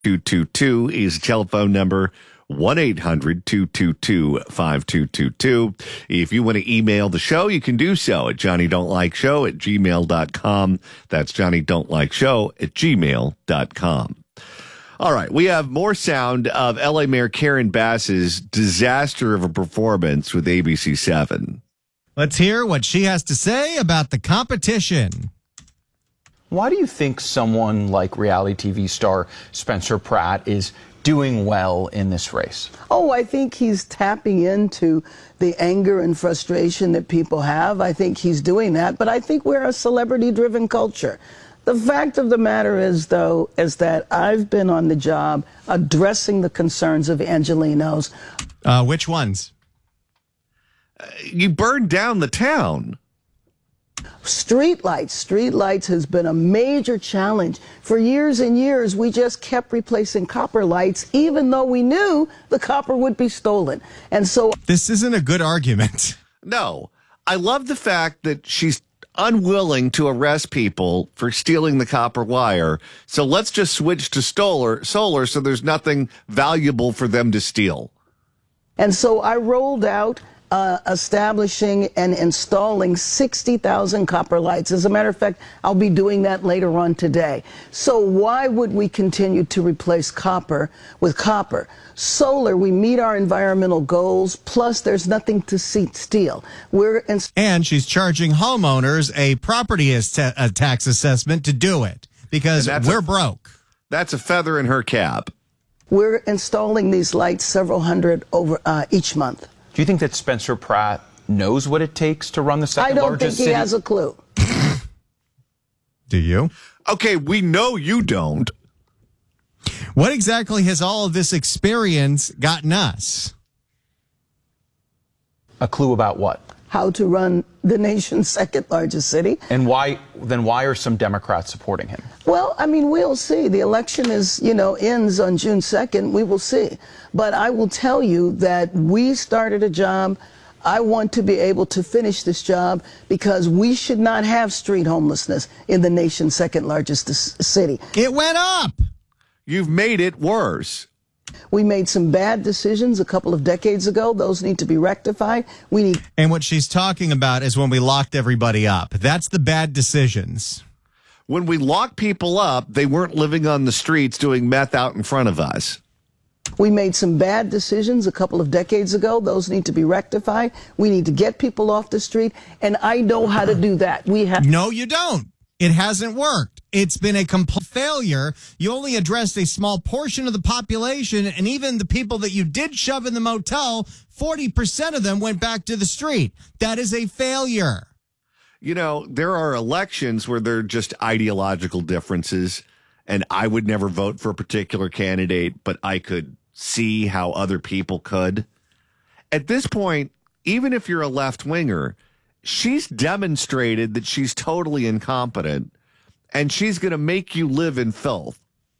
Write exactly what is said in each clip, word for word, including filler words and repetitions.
two two two is telephone number. one eight hundred two two two five two two two. If you want to email the show, you can do so at Johnny Don't Like Show at gmail dot com. That's Johnny Don't Like Show at gmail dot com. All right, we have more sound of L A Mayor Karen Bass's disaster of a performance with A B C seven. Let's hear what she has to say about the competition. Why do you think someone like reality T V star Spencer Pratt is doing well in this race? Oh, I think he's tapping into the anger and frustration that people have. I think he's doing that, but I think we're a celebrity-driven culture. The fact of the matter is, though, is that I've been on the job addressing the concerns of Angelenos. Uh, which ones? Uh, you burned down the town. Streetlights. Streetlights has been a major challenge. For years and years, we just kept replacing copper lights, even though we knew the copper would be stolen. And so this isn't a good argument. No. I love the fact that she's unwilling to arrest people for stealing the copper wire. So let's just switch to solar, solar so there's nothing valuable for them to steal. And so I rolled out Uh, establishing and installing sixty thousand copper lights. As a matter of fact, I'll be doing that later on today. So why would we continue to replace copper with copper? Solar, we meet our environmental goals, plus there's nothing to see, steal. We're in- and she's charging homeowners a property as ta- a tax assessment to do it because we're a, broke. That's a feather in her cap. We're installing these lights, several hundred over uh, each month. Do you think that Spencer Pratt knows what it takes to run the second I don't largest think he city? has a clue. Do you? Okay, we know you don't. What exactly has all of this experience gotten us? A clue about what? How to run the nation's second largest city. And why? Then why are some Democrats supporting him? Well, I mean, we'll see. The election is, you know, ends on June second. We will see. But I will tell you that we started a job. I want to be able to finish this job because we should not have street homelessness in the nation's second largest city. It went up. You've made it worse. We made some bad decisions a couple of decades ago. Those need to be rectified. We need. And what she's talking about is when we locked everybody up. That's the bad decisions. When we locked people up, they weren't living on the streets doing meth out in front of us. We made some bad decisions a couple of decades ago. Those need to be rectified. We need to get people off the street, and I know how to do that. We have. No, you don't. It hasn't worked. It's been a complete failure. You only addressed a small portion of the population, and even the people that you did shove in the motel, forty percent of them went back to the street. That is a failure. You know, there are elections where there are just ideological differences, and I would never vote for a particular candidate, but I could see how other people could. At this point, even if you're a left-winger, she's demonstrated that she's totally incompetent, and she's going to make you live in filth.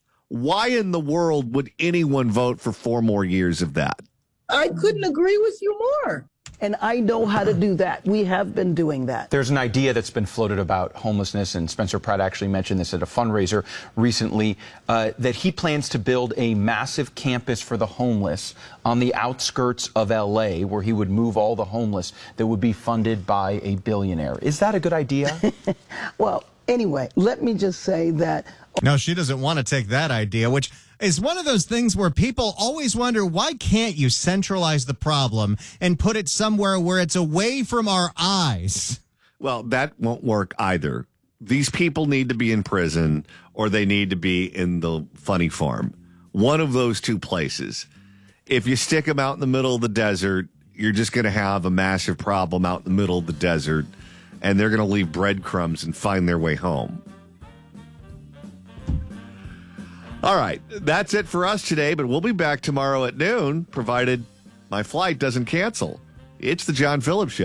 Why in the world would anyone vote for four more years of that? I couldn't agree with you more. And I know how to do that. We have been doing that. There's an idea that's been floated about homelessness, and Spencer Pratt actually mentioned this at a fundraiser recently, uh, that he plans to build a massive campus for the homeless on the outskirts of L A, where he would move all the homeless that would be funded by a billionaire. Is that a good idea? Well, anyway, let me just say that. No, she doesn't want to take that idea, which is one of those things where people always wonder, why can't you centralize the problem and put it somewhere where it's away from our eyes? Well, that won't work either. These people need to be in prison or they need to be in the funny farm. One of those two places. If you stick them out in the middle of the desert, you're just going to have a massive problem out in the middle of the desert, and they're going to leave breadcrumbs and find their way home. All right, that's it for us today, but we'll be back tomorrow at noon, provided my flight doesn't cancel. It's the John Phillips Show.